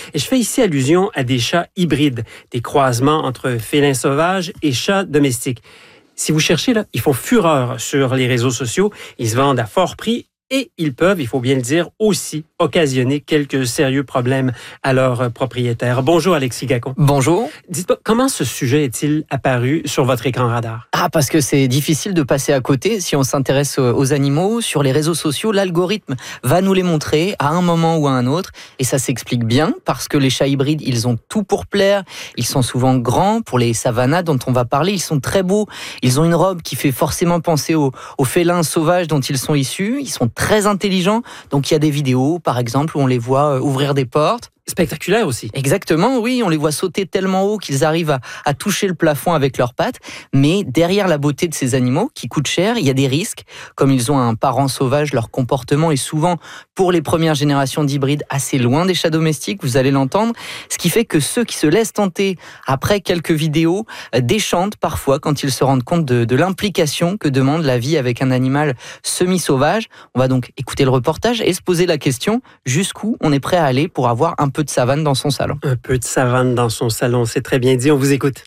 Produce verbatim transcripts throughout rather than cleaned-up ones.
Et je fais ici allusion à des chats hybrides, des croisements entre félins sauvages et chats domestiques. Si vous cherchez, là, ils font fureur sur les réseaux sociaux. Ils se vendent à fort prix et ils peuvent, il faut bien le dire, aussi occasionner quelques sérieux problèmes à leurs propriétaires. Bonjour Alexis Gacon. Bonjour. Dites-moi, comment ce sujet est-il apparu sur votre écran radar? Ah, parce que c'est difficile de passer à côté. Si on s'intéresse aux animaux, sur les réseaux sociaux, l'algorithme va nous les montrer à un moment ou à un autre. Et ça s'explique bien, parce que les chats hybrides, ils ont tout pour plaire. Ils sont souvent grands. Pour les savannas dont on va parler, ils sont très beaux. Ils ont une robe qui fait forcément penser aux, aux félins sauvages dont ils sont issus. Ils sont très intelligents. Donc il y a des vidéos, par exemple, où on les voit ouvrir des portes. Spectaculaire aussi. Exactement, oui. On les voit sauter tellement haut qu'ils arrivent à, à toucher le plafond avec leurs pattes. Mais derrière la beauté de ces animaux, qui coûtent cher, il y a des risques. Comme ils ont un parent sauvage, leur comportement est souvent, pour les premières générations d'hybrides, assez loin des chats domestiques, vous allez l'entendre. Ce qui fait que ceux qui se laissent tenter, après quelques vidéos, déchantent parfois quand ils se rendent compte de, de l'implication que demande la vie avec un animal semi-sauvage. On va donc écouter le reportage et se poser la question, jusqu'où on est prêt à aller pour avoir un peu de savane dans son salon. Un peu de savane dans son salon, c'est très bien dit. On vous écoute.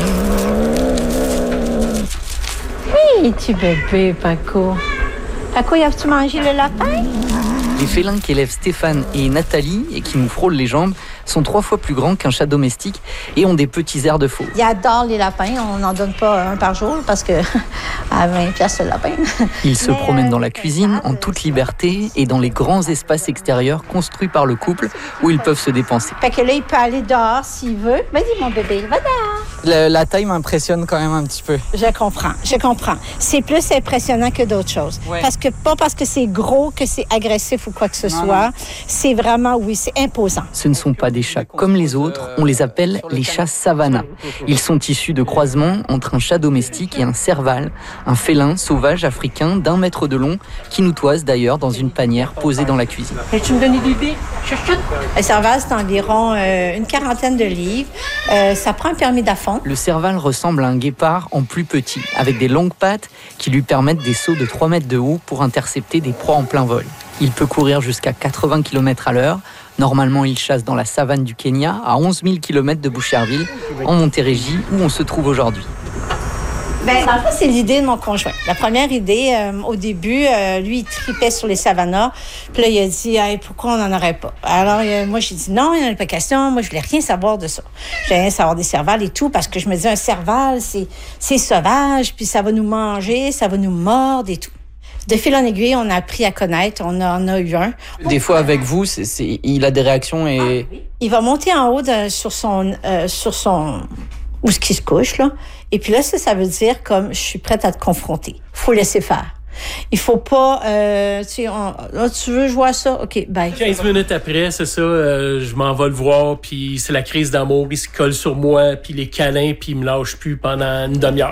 Oui, tu bébé, Paco. Paco, y as-tu mangé le lapin? Les félins qu'élèvent Stéphane et Nathalie, et qui nous frôlent les jambes, sont trois fois plus grands qu'un chat domestique et ont des petits airs de faux. Il adore les lapins. On n'en donne pas un par jour parce que à vingt piastres le lapin. Ils se Mais promènent euh, dans la cuisine en toute liberté et dans les grands espaces extérieurs construits par le couple où ils peuvent se dépenser. Fait que là, il peut aller dehors s'il veut. Vas-y, mon bébé, va dehors. La, la taille m'impressionne quand même un petit peu. Je comprends, je comprends. C'est plus impressionnant que d'autres choses. Ouais. Parce que pas parce que c'est gros que c'est agressif ou quoi que ce Non, soit. non. C'est vraiment, oui, c'est imposant. Ce ne sont pas des chats comme les autres, on les appelle les chats savannah. Ils sont issus de croisements entre un chat domestique et un serval, un félin sauvage africain d'un mètre de long qui nous toise d'ailleurs dans une panière posée dans la cuisine. Et tu me donnes des bébés? Chouchoute. Un serval, c'est environ euh, une quarantaine de livres. Euh, ça prend un permis d'affonds. Le serval ressemble à un guépard en plus petit, avec des longues pattes qui lui permettent des sauts de trois mètres de haut pour intercepter des proies en plein vol. Il peut courir jusqu'à quatre-vingts kilomètres à l'heure. Normalement, il chasse dans la savane du Kenya, à onze mille kilomètres de Boucherville, en Montérégie, où on se trouve aujourd'hui. Ben, en fait, c'est l'idée de mon conjoint. La première idée, euh, au début, euh, lui, il tripait sur les savannas. Puis là, il a dit, hey, pourquoi on n'en aurait pas? Alors, euh, moi, j'ai dit, non, il n'y en a pas question. Moi, je voulais rien savoir de ça. Je voulais rien savoir des servals et tout, parce que je me disais, un serval, c'est, c'est sauvage, puis ça va nous manger, ça va nous mordre et tout. De fil en aiguille, on a appris à connaître. On en a eu un. Des fois, avec vous, c'est, c'est, il a des réactions et... Il va monter en haut de, sur son... Euh, sur son où ce qui se couche, là. Et puis là, ça, ça veut dire comme, je suis prête à te confronter. Faut laisser faire. Il faut pas... Euh, tu sais, on, là, tu veux jouer à ça? OK, bye. quinze minutes après, c'est ça, euh, je m'en vais le voir, puis c'est la crise d'amour. Il se colle sur moi, puis les câlins, puis il me lâche plus pendant une demi-heure.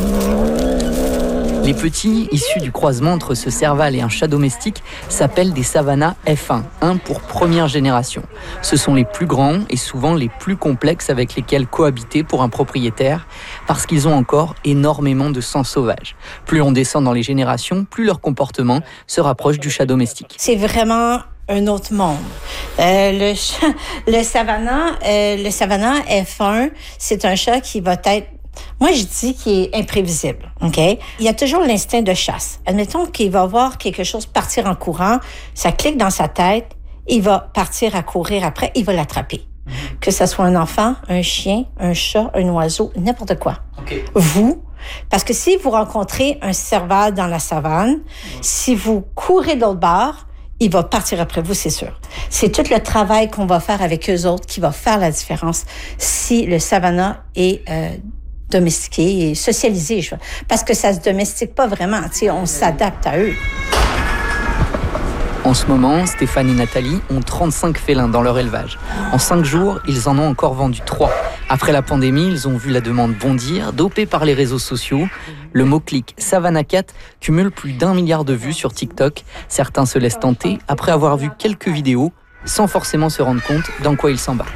Les petits, issus du croisement entre ce serval et un chat domestique, s'appellent des savannah F un, un pour première génération. Ce sont les plus grands et souvent les plus complexes avec lesquels cohabiter pour un propriétaire, parce qu'ils ont encore énormément de sang sauvage. Plus on descend dans les générations, plus leur comportement se rapproche du chat domestique. C'est vraiment un autre monde. Euh, le, chat, le savannah, euh, le savannah F un, c'est un chat qui va être... Moi, je dis qu'il est imprévisible, OK? Il y a toujours l'instinct de chasse. Admettons qu'il va voir quelque chose partir en courant, ça clique dans sa tête, il va partir à courir après, il va l'attraper. Mm-hmm. Que ce soit un enfant, un chien, un chat, un oiseau, n'importe quoi. Okay. Vous, parce que si vous rencontrez un serval dans la savane, mm-hmm. si vous courez de l'autre bord, il va partir après vous, c'est sûr. C'est tout le travail qu'on va faire avec eux autres qui va faire la différence si le savannah est... Euh, domestiqué et socialisé, parce que ça se domestique pas vraiment, tu sais, on s'adapte à eux. En ce moment, Stéphane et Nathalie ont trente-cinq félins dans leur élevage. En cinq jours, ils en ont encore vendu trois. Après la pandémie, ils ont vu la demande bondir, dopée par les réseaux sociaux. Le mot-clic Savannah Cat cumule plus d'un milliard de vues sur TikTok. Certains se laissent tenter après avoir vu quelques vidéos, sans forcément se rendre compte dans quoi ils s'embarquent.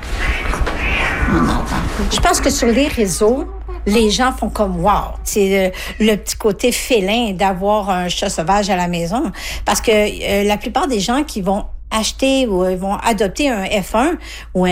Je pense que sur les réseaux, les gens font comme « wow ». C'est le, le petit côté félin d'avoir un chat sauvage à la maison. Parce que euh, la plupart des gens qui vont acheter ou euh, vont adopter un F un ou un